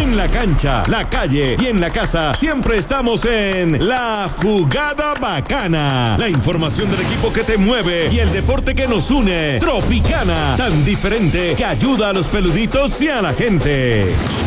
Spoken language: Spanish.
En la cancha, la calle y en la casa siempre estamos en La Jugada Bacana. La información del equipo que te mueve y el deporte que nos une. Tropicana, tan diferente que ayuda a los peluditos y a la gente.